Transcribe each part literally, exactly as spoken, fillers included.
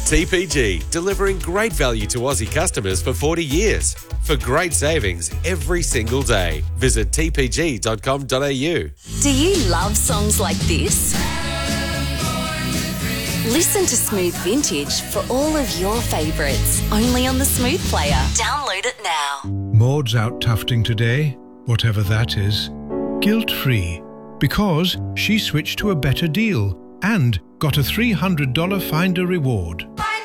T P G, delivering great value to Aussie customers for forty years. For great savings every single day. Visit t p g dot com dot a u. Do you love songs like this? Listen to Smooth Vintage for all of your favourites, only on the Smooth Player. Download it now. Maud's out tufting today, whatever that is, guilt-free, because she switched to a better deal and got a three hundred dollars Finder reward.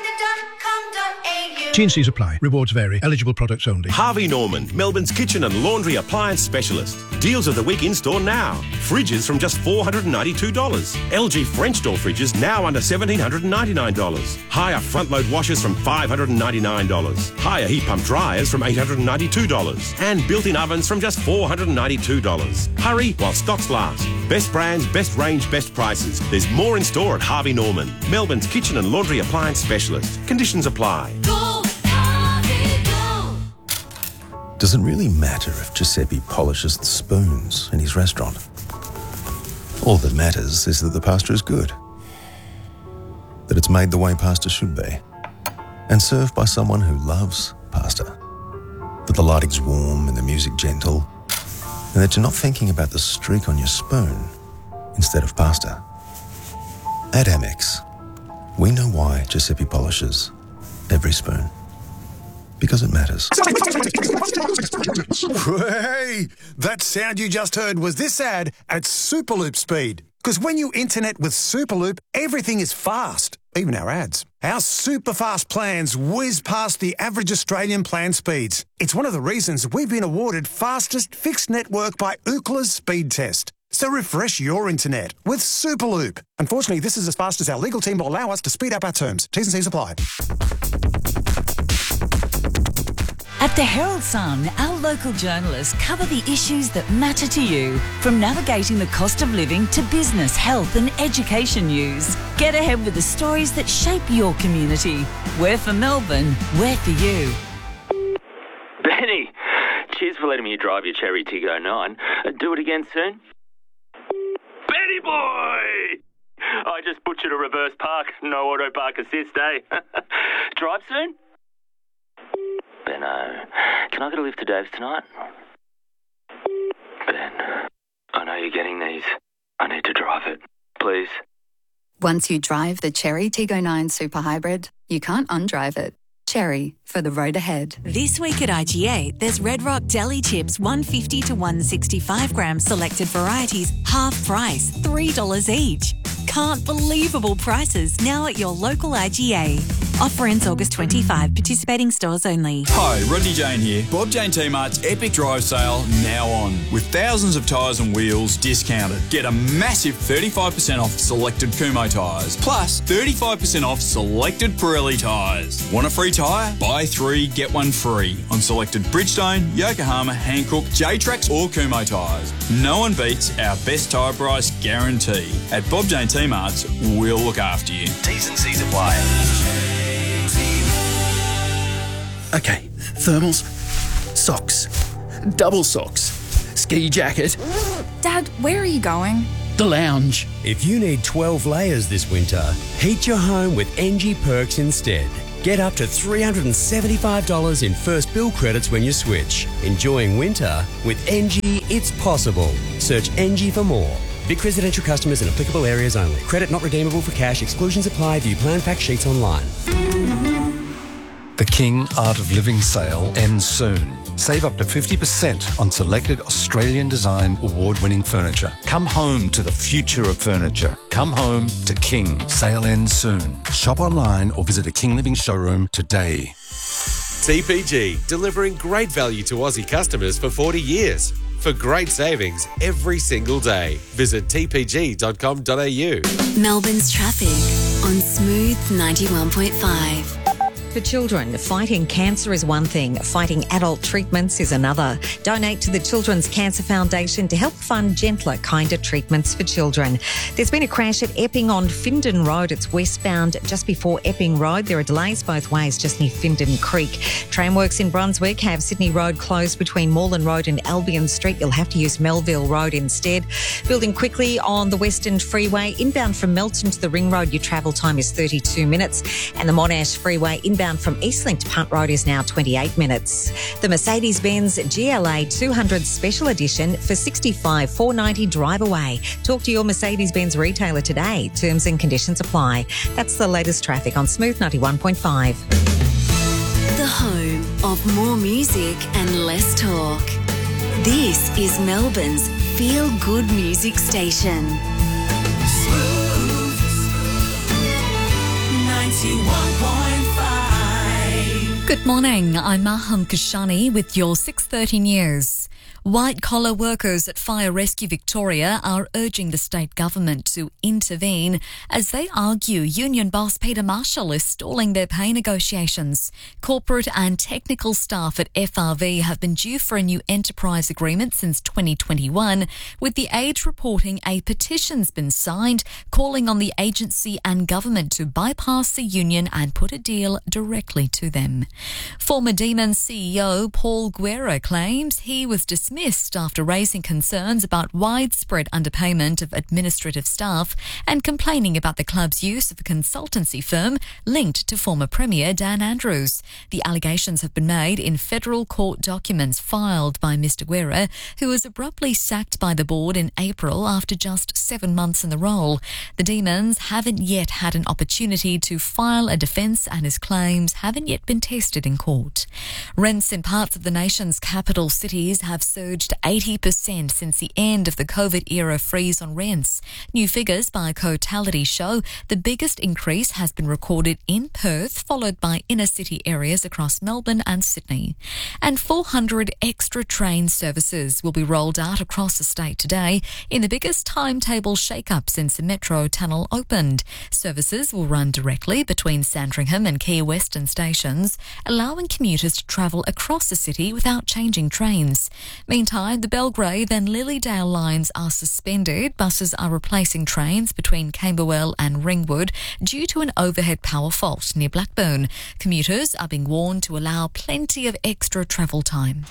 T and C's apply. Rewards vary. Eligible products only. Harvey Norman, Melbourne's kitchen and laundry appliance specialist. Deals of the week in-store now. Fridges from just four hundred ninety-two dollars. L G French door fridges now under one thousand seven hundred ninety-nine dollars. Higher front-load washers from five hundred ninety-nine dollars. Higher heat pump dryers from eight hundred ninety-two dollars. And built-in ovens from just four hundred ninety-two dollars. Hurry while stocks last. Best brands, best range, best prices. There's more in store at Harvey Norman, Melbourne's kitchen and laundry appliance specialist. Conditions apply. Does it really matter if Giuseppe polishes the spoons in his restaurant? All that matters is that the pasta is good, that it's made the way pasta should be, and served by someone who loves pasta, that the lighting's warm and the music gentle, and that you're not thinking about the streak on your spoon instead of pasta. At Amex, we know why Giuseppe polishes every spoon. Because it matters. Hey, that sound you just heard was this ad at Superloop speed. Because when you internet with Superloop, everything is fast, even our ads. Our super fast plans whiz past the average Australian plan speeds. It's one of the reasons we've been awarded fastest fixed network by Ookla's speed test. So refresh your internet with Superloop. Unfortunately, this is as fast as our legal team will allow us to speed up our terms. T's and C's apply. At the Herald Sun, our local journalists cover the issues that matter to you, from navigating the cost of living to business, health and education news. Get ahead with the stories that shape your community. We're for Melbourne, we're for you. Benny, cheers for letting me drive your Cherry Tiggo nine. Uh, do it again soon. Benny boy! I just butchered a reverse park. No auto park assist, eh? Drive soon? Benno, can I get a lift to Dave's tonight? Ben, I know you're getting these. I need to drive it. Please. Once you drive the Cherry Tiggo nine Super Hybrid, you can't undrive it. Cherry, for the road ahead. This week at I G A, there's Red Rock Deli Chips one fifty to one sixty-five gram selected varieties, half price, three dollars each. Can't believable prices now at your local I G A. Offer ends August twenty-fifth, participating stores only. Hi, Rodney Jane here. Bob Jane T-Mart's Epic Drive Sale now on. With thousands of tyres and wheels discounted. Get a massive thirty-five percent off selected Kumho tyres. Plus thirty-five percent off selected Pirelli tyres. Want a free tyre? Buy three, get one free on selected Bridgestone, Yokohama, Hankook, J-Trax or Kumho tyres. No one beats our best tyre price guarantee. At Bob Jane T-Mart's, we'll look after you. T's and C's apply. Okay, thermals, socks, double socks, ski jacket. Dad, where are you going? The lounge. If you need twelve layers this winter, heat your home with N G Perks instead. Get up to three hundred seventy-five dollars in first bill credits when you switch. Enjoying winter with N G, it's possible. Search N G for more. Vic residential customers in applicable areas only. Credit not redeemable for cash. Exclusions apply. View plan fact sheets online. The King Art of Living sale ends soon. Save up to fifty percent on selected Australian design award-winning furniture. Come home to the future of furniture. Come home to King. Sale ends soon. Shop online or visit a King Living showroom today. T P G, delivering great value to Aussie customers for forty years. For great savings every single day. Visit t p g dot com dot a u. Melbourne's traffic on Smooth ninety-one point five. for children. Fighting cancer is one thing, fighting adult treatments is another. Donate to the Children's Cancer Foundation to help fund gentler, kinder treatments for children. There's been a crash at Epping on Findon Road. It's westbound just before Epping Road. There are delays both ways just near Findon Creek. Tramworks in Brunswick have Sydney Road closed between Moreland Road and Albion Street. You'll have to use Melville Road instead. Building quickly on the Western Freeway. Inbound from Melton to the Ring Road, your travel time is thirty-two minutes. And the Monash Freeway inbound from Eastlink to Punt Road is now twenty-eight minutes. The Mercedes-Benz G L A two hundred Special Edition for sixty-five thousand four hundred ninety drive away. Talk to your Mercedes-Benz retailer today. Terms and conditions apply. That's the latest traffic on Smooth ninety-one point five. The home of more music and less talk. This is Melbourne's feel-good music station. Smooth ninety-one point five. Good morning, I'm Maham Kashani with your six thirty news. White-collar workers at Fire Rescue Victoria are urging the state government to intervene as they argue union boss Peter Marshall is stalling their pay negotiations. Corporate and technical staff at F R V have been due for a new enterprise agreement since twenty twenty-one, with the Age reporting a petition's been signed calling on the agency and government to bypass the union and put a deal directly to them. Former Demons C E O Paul Guerra claims he was dismissed after raising concerns about widespread underpayment of administrative staff and complaining about the club's use of a consultancy firm linked to former Premier Dan Andrews. The allegations have been made in federal court documents filed by Mister Guerra, who was abruptly sacked by the board in April after just seven months in the role. The Demons haven't yet had an opportunity to file a defence and his claims haven't yet been tested in court. Rents in parts of the nation's capital cities have surged eighty percent since the end of the COVID-era freeze on rents. New figures by Cotality show the biggest increase has been recorded in Perth, followed by inner-city areas across Melbourne and Sydney. And four hundred extra train services will be rolled out across the state today in the biggest timetable shake-up since the Metro Tunnel opened. Services will run directly between Sandringham and Key Western stations, allowing commuters to travel across the city without changing trains. Meantime, the Belgrave and Lilydale lines are suspended. Buses are replacing trains between Camberwell and Ringwood due to an overhead power fault near Blackburn. Commuters are being warned to allow plenty of extra travel time.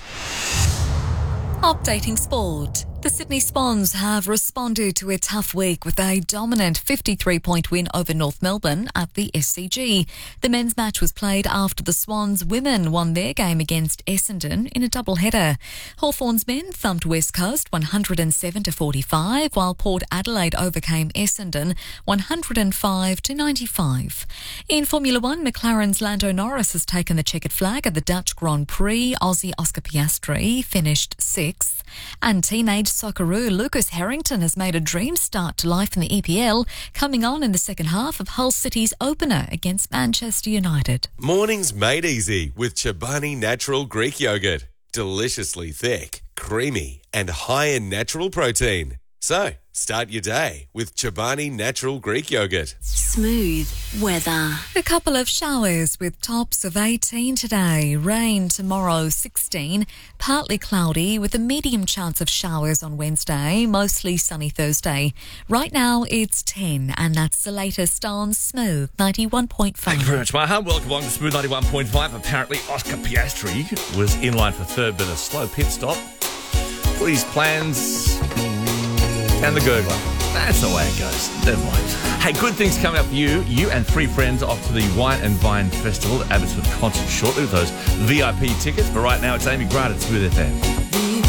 Updating sport. The Sydney Swans have responded to a tough week with a dominant fifty-three point win over North Melbourne at the S C G. The men's match was played after the Swans women won their game against Essendon in a double-header. Hawthorn's men thumped West Coast one hundred seven to forty-five, while Port Adelaide overcame Essendon one hundred five to ninety-five. In Formula One, McLaren's Lando Norris has taken the checkered flag at the Dutch Grand Prix. Aussie Oscar Piastri finished sixth, and teenage Socceroo Lucas Harrington has made a dream start to life in the E P L, coming on in the second half of Hull City's opener against Manchester United. Mornings made easy with Chobani Natural Greek Yogurt. Deliciously thick, creamy and high in natural protein. So, start your day with Chobani Natural Greek Yogurt. Smooth weather. A couple of showers with tops of eighteen today. Rain tomorrow, sixteen. Partly cloudy with a medium chance of showers on Wednesday. Mostly sunny Thursday. Right now it's ten, and that's the latest on Smooth ninety-one point five. Thank you very much, Maha. Welcome along to Smooth ninety-one point five. Apparently, Oscar Piastri was in line for third, but a slow pit stop. Please plans... and the gurgler. That's the way it goes. Never mind. Hey, good things coming up for you. You and three friends off to the Wine and Vine Festival at Abbotsford Concert shortly with those V I P tickets. But right now, it's Amy Grant at Smooth F M.